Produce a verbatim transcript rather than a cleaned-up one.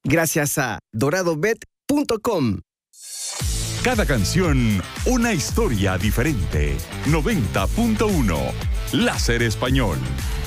Gracias a dorado bet punto com. Cada canción, una historia diferente. noventa punto uno. Láser Español.